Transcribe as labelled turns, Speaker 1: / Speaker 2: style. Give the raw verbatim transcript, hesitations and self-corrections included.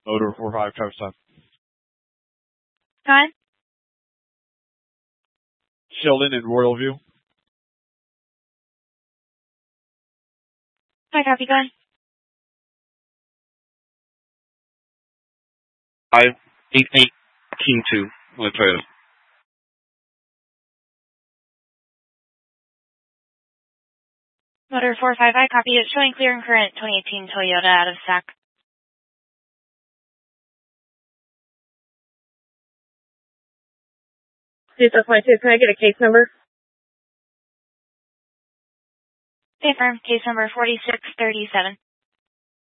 Speaker 1: Motor four five, Travis time.
Speaker 2: Time?
Speaker 1: Sheldon in Royal View.
Speaker 2: Hi, copy, go ahead.
Speaker 3: Five eight eight King two on the Toyota.
Speaker 2: Motor four five, I copy. It's showing clear and current twenty eighteen Toyota out of S A C.
Speaker 4: Two twenty-two, can I get a case number?
Speaker 2: Confirm. Case number forty-six thirty-seven.